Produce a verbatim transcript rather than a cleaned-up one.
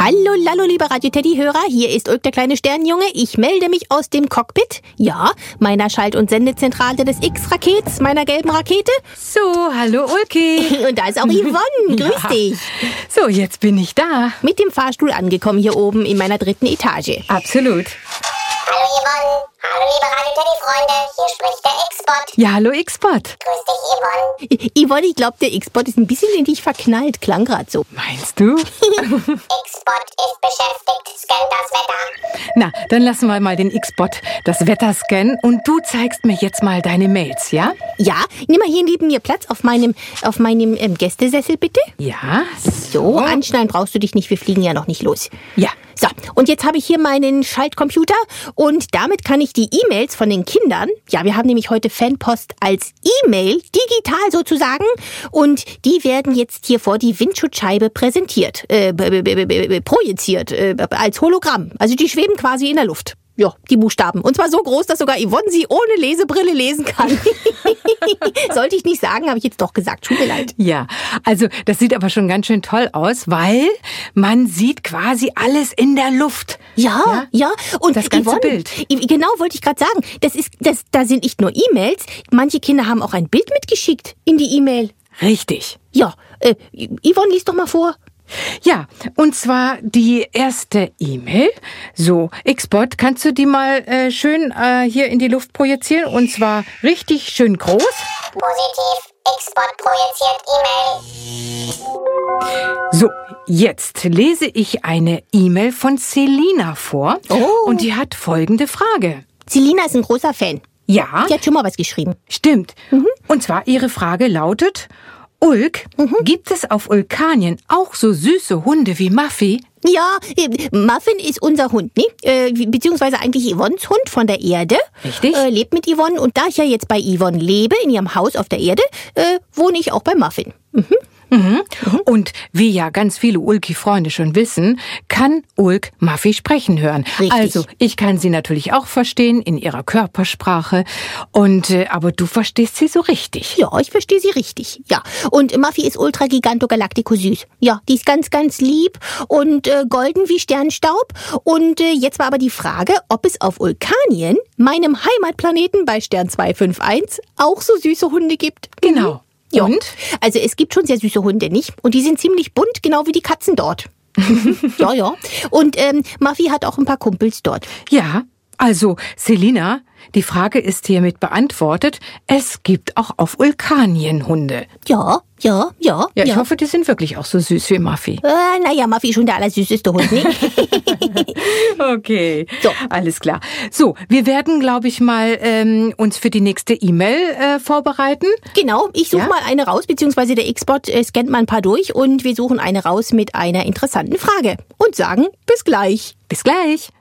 Hallo, lallo, liebe Radio-Teddy-Hörer, hier ist Ulk, der kleine Sternenjunge. Ich melde mich aus dem Cockpit, ja, meiner Schalt- und Sendezentrale des X-Rakets, meiner gelben Rakete. So, hallo Ulki. Und da ist auch Yvonne, grüß Ja. dich. So, jetzt bin ich da. Mit dem Fahrstuhl angekommen hier oben in meiner dritten Etage. Absolut. Hallo Yvonne, hallo liebe Radio-Teddy-Freunde, hier spricht der X-Bot. Ja, hallo X-Bot. Grüß dich Yvonne. Yvonne, ich glaube, der X-Bot ist ein bisschen in dich verknallt, klang grad so. Meinst du? X-Bot ist beschäftigt, scannt das Wetter. Na, dann lassen wir mal den X-Bot das Wetter scannen und du zeigst mir jetzt mal deine Mails, ja? Ja, nimm mal hier neben mir Platz auf meinem, auf meinem ähm, Gästesessel, bitte. Ja, So, anschnallen brauchst du dich nicht, wir fliegen ja noch nicht los. Ja. So, und jetzt habe ich hier meinen Schaltcomputer und damit kann ich die E-Mails von den Kindern, ja, wir haben nämlich heute Fanpost als E-Mail, digital sozusagen, und die werden jetzt hier vor die Windschutzscheibe präsentiert, äh, b- b- b- b- projiziert, äh, als Hologramm. Also die schweben quasi in der Luft. Ja, die Buchstaben. Und zwar so groß, dass sogar Yvonne sie ohne Lesebrille lesen kann. Sollte ich nicht sagen, habe ich jetzt doch gesagt. Tut mir leid. Ja, also das sieht aber schon ganz schön toll aus, weil man sieht quasi alles in der Luft. Ja, ja, und Das ganze Yvonne, Bild. I- genau, wollte ich gerade sagen. Das ist, das, da sind nicht nur E-Mails. Manche Kinder haben auch ein Bild mitgeschickt in die E-Mail. Richtig. Ja, äh, Yvonne, lies doch mal vor. Ja, und zwar die erste E-Mail. So, X-Bot, kannst du die mal äh, schön äh, hier in die Luft projizieren? Und zwar richtig schön groß. Positiv, X-Bot projiziert E-Mail. So, jetzt lese ich eine E-Mail von Selina vor. Oh. Und die hat folgende Frage. Selina ist ein großer Fan. Ja, Die hat schon mal was geschrieben. stimmt. Und zwar ihre Frage lautet: Ulk, gibt es auf Ulkanien auch so süße Hunde wie Muffy? Ja, äh, Muffin ist unser Hund, ne? Äh, beziehungsweise eigentlich Yvonnes Hund von der Erde. Richtig. Äh, lebt mit Yvonne. Und da ich ja jetzt bei Yvonne lebe, in ihrem Haus auf der Erde, äh, wohne ich auch bei Muffin. Mhm. Mhm. Und wie ja ganz viele Ulki-Freunde schon wissen, kann Ulk Muffy sprechen hören. Richtig. Also ich kann sie natürlich auch verstehen in ihrer Körpersprache. Und äh, aber du verstehst sie so richtig. Ja, ich verstehe sie richtig. Ja. Und Muffy ist ultra giganto galactico süß. Ja, die ist ganz, ganz lieb und äh, golden wie Sternstaub. Und äh, jetzt war aber die Frage, ob es auf Ulkanien, meinem Heimatplaneten bei Stern zwei fünf eins, auch so süße Hunde gibt. Genau. Ja. Und? Also es gibt schon sehr süße Hunde, nicht? Und die sind ziemlich bunt, genau wie die Katzen dort. Ja, ja. Und ähm, Muffy hat auch ein paar Kumpels dort. Ja, also Selina, die Frage ist hiermit beantwortet. Es gibt auch auf Ulkanien Hunde. Ja, ja, ja. Ja, ich hoffe, die sind wirklich auch so süß wie Muffy. Äh, naja, Muffy ist schon der allersüßeste Hund, ne? Okay, So. alles klar. So, wir werden, glaube ich, mal ähm, uns für die nächste E-Mail äh, vorbereiten. Genau, ich suche Ja? mal eine raus, beziehungsweise der X-Bot äh, scannt mal ein paar durch und wir suchen eine raus mit einer interessanten Frage und sagen bis gleich. Bis gleich.